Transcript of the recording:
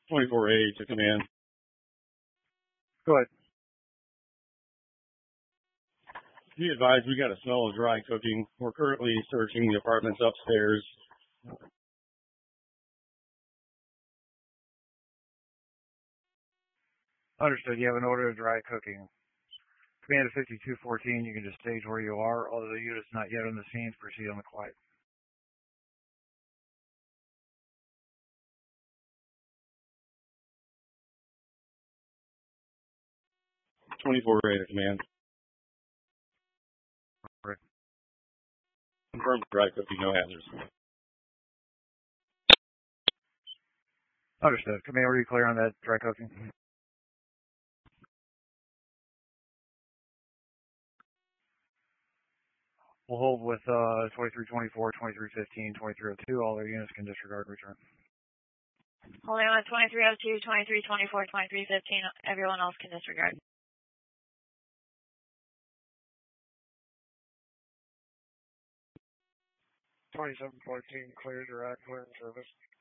24A to command. Go ahead. Be advised, we got a smell of dry cooking. We're currently searching the apartments upstairs. Understood. You have an order of dry cooking. Command of 5214, you can just stage where you are. Although the unit's not yet on the scene, proceed on the quiet. A to command. Right. Confirmed dry cooking, no hazards. Understood. Command, were you clear on that dry cooking? We'll hold with 2324, 2315, 2302. All their units can disregard return. Holding on 2302, 2324, 2315. Everyone else can disregard. $2714, clear, direct, clear in service.